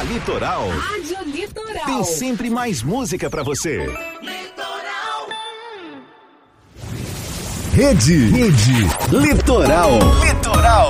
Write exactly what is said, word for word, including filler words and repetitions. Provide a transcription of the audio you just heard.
Na Litoral. Rádio Litoral. Tem sempre mais música pra você. Litoral. Rede. Rede. Litoral. Litoral.